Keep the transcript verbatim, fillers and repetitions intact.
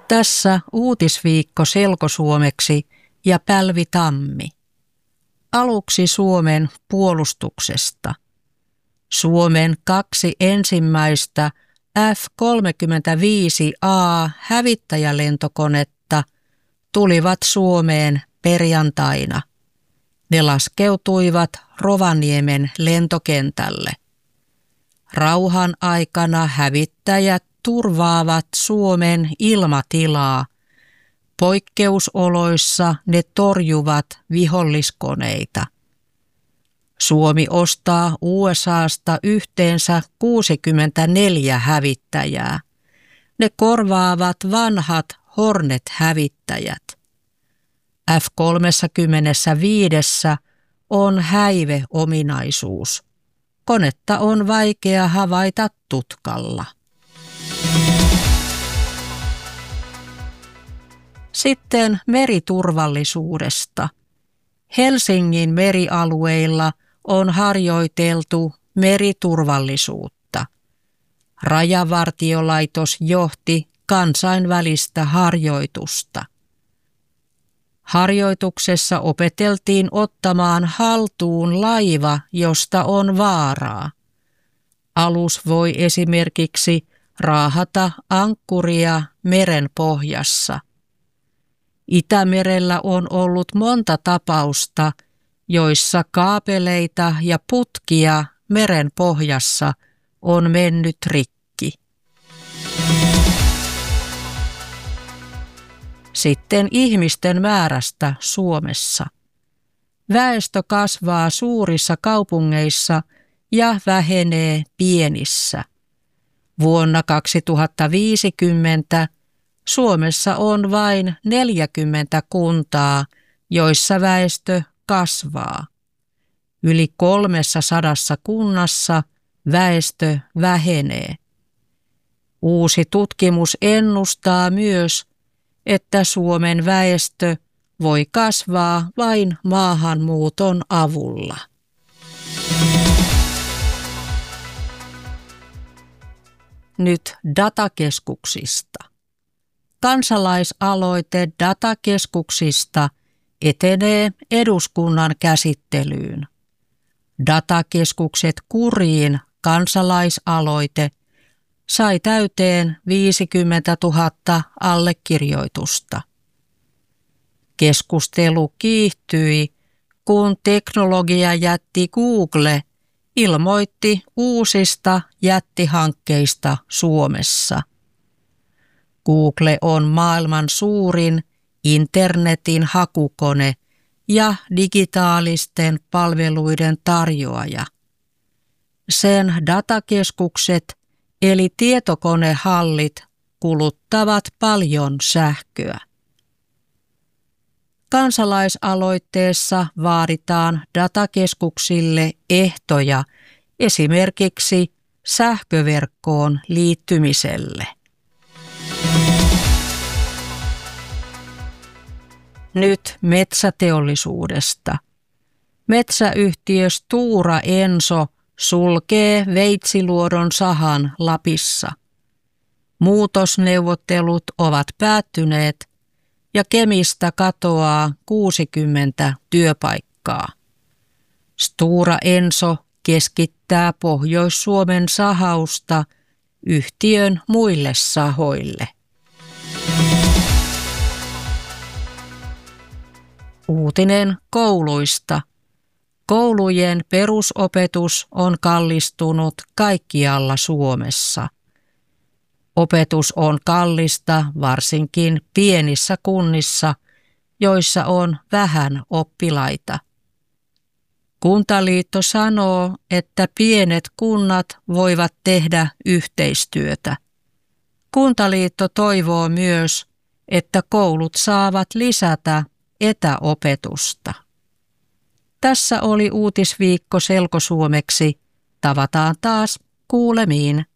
Tässä uutisviikko selkosuomeksi ja Pälvi Tammi. Aluksi Suomen puolustuksesta. Suomen kaksi ensimmäistä F kolmekymmentäviisi A hävittäjälentokonetta tulivat Suomeen perjantaina. Ne laskeutuivat Rovaniemen lentokentälle. Rauhan aikana hävittäjät turvaavat Suomen ilmatilaa. Poikkeusoloissa ne torjuvat viholliskoneita. Suomi ostaa U S A:sta yhteensä kuusikymmentäneljä hävittäjää. Ne korvaavat vanhat Hornet-hävittäjät. F kolmekymmentäviisi on häiveominaisuus. Konetta on vaikea havaita tutkalla. Sitten meriturvallisuudesta. Helsingin merialueilla on harjoiteltu meriturvallisuutta. Rajavartiolaitos johti kansainvälistä harjoitusta. Harjoituksessa opeteltiin ottamaan haltuun laiva, josta on vaaraa. Alus voi esimerkiksi raahata ankkuria meren pohjassa. Itämerellä on ollut monta tapausta, joissa kaapeleita ja putkia meren pohjassa on mennyt rikki. Sitten ihmisten määrästä Suomessa. Väestö kasvaa suurissa kaupungeissa ja vähenee pienissä. Vuonna kaksituhattaviisikymmentä Suomessa on vain neljäkymmentä kuntaa, joissa väestö kasvaa. Yli kolmessa sadassa kunnassa väestö vähenee. Uusi tutkimus ennustaa myös, että Suomen väestö voi kasvaa vain maahanmuuton avulla. Nyt datakeskuksista. Kansalaisaloite datakeskuksista etenee eduskunnan käsittelyyn. Datakeskukset kuriin kansalaisaloite sai täyteen viisikymmentätuhatta allekirjoitusta. Keskustelu kiihtyi, kun teknologiajätti Google ilmoitti uusista jättihankkeista Suomessa. Google on maailman suurin internetin hakukone ja digitaalisten palveluiden tarjoaja. Sen datakeskukset eli tietokonehallit kuluttavat paljon sähköä. Kansalaisaloitteessa vaaditaan datakeskuksille ehtoja esimerkiksi sähköverkkoon liittymiselle. Nyt metsäteollisuudesta. Metsäyhtiö Stora Enso sulkee Veitsiluodon sahan Lapissa. Muutosneuvottelut ovat päättyneet ja Kemistä katoaa kuusikymmentä työpaikkaa. Stora Enso keskittää Pohjois-Suomen sahausta yhtiön muille sahoille. Uutinen kouluista. Koulujen perusopetus on kallistunut kaikkialla Suomessa. Opetus on kallista varsinkin pienissä kunnissa, joissa on vähän oppilaita. Kuntaliitto sanoo, että pienet kunnat voivat tehdä yhteistyötä. Kuntaliitto toivoo myös, että koulut saavat lisätä etäopetusta. Tässä oli uutisviikko selkosuomeksi. Tavataan taas kuulemiin.